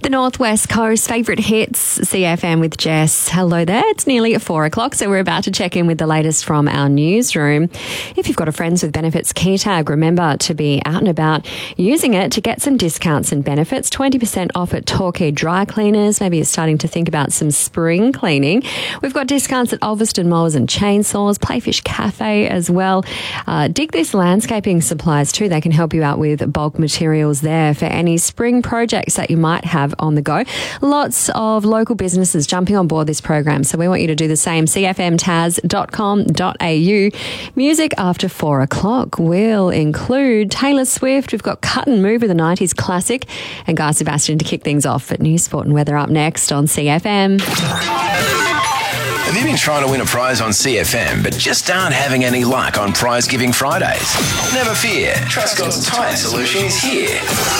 The Northwest Coast favourite hits, CFM with Jess. Hello there. It's nearly at 4 o'clock, so we're about to check in with the latest from our newsroom. If you've got a Friends with Benefits key tag, remember to be out and about using it to get some discounts and benefits. 20% off at Torquay Dry Cleaners. Maybe you're starting to think about some spring cleaning. We've got discounts at Ulverston Mowers and Chainsaws, Playfish Cafe as well. Dig This Landscaping Supplies too. They can help you out with bulk materials there for any spring projects that you might have on the go. Lots of local businesses jumping on board this program, so we want you to do the same. cfmtaz.com.au. Music after 4 o'clock will include Taylor Swift. We've got Cut and Move with a 90s classic and Guy Sebastian to kick things off. At News, Sport and Weather up next on CFM. Have you been trying to win a prize on CFM but just aren't having any luck on Prize Giving Fridays? Never fear, Truscott's Tyre Solution is here.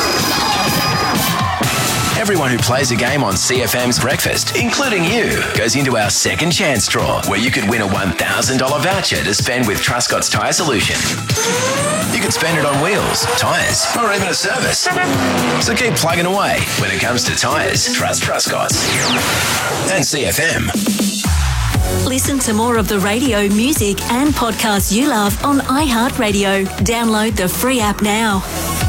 Everyone who plays a game on CFM's Breakfast, including you, goes into our second chance draw where you could win a $1,000 voucher to spend with Truscott's Tyre Solution. You could spend it on wheels, tyres, or even a service. So keep plugging away. When it comes to tyres, trust Truscott's. And CFM. Listen to more of the radio, music and podcasts you love on iHeartRadio. Download the free app now.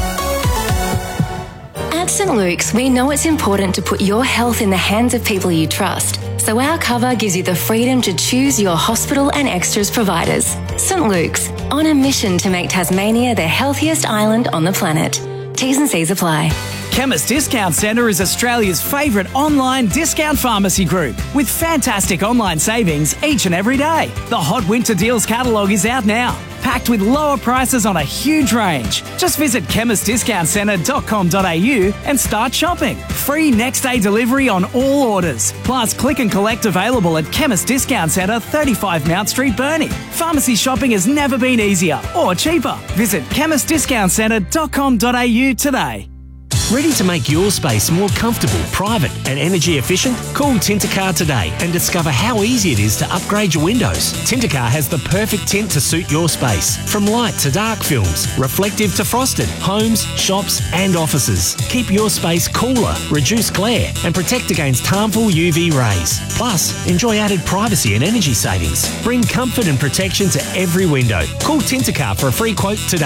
At St. Luke's, we know it's important to put your health in the hands of people you trust. So our cover gives you the freedom to choose your hospital and extras providers. St. Luke's, on a mission to make Tasmania the healthiest island on the planet. T's and C's apply. Chemist Discount Centre is Australia's favourite online discount pharmacy group with fantastic online savings each and every day. The Hot Winter Deals catalogue is out now, packed with lower prices on a huge range. Just visit chemistdiscountcentre.com.au and start shopping. Free next day delivery on all orders. Plus click and collect available at Chemist Discount Centre, 35 Mount Street, Burnie. Pharmacy shopping has never been easier or cheaper. Visit chemistdiscountcentre.com.au today. Ready to make your space more comfortable, private and energy efficient? Call Tintercar today and discover how easy it is to upgrade your windows. Tintercar has the perfect tint to suit your space. From light to dark films, reflective to frosted, homes, shops and offices. Keep your space cooler, reduce glare and protect against harmful UV rays. Plus, enjoy added privacy and energy savings. Bring comfort and protection to every window. Call Tintercar for a free quote today.